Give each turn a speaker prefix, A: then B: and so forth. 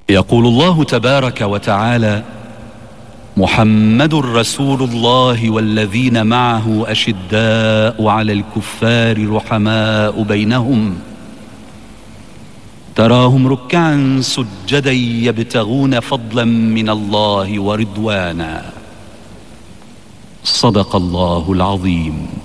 A: يقول الله تبارك وتعالى: محمد رسول الله والذين معه أشداء على الكفار رحماء بينهم تراهم ركعا سجدا يبتغون فضلا من الله ورضوانا. صدق الله العظيم.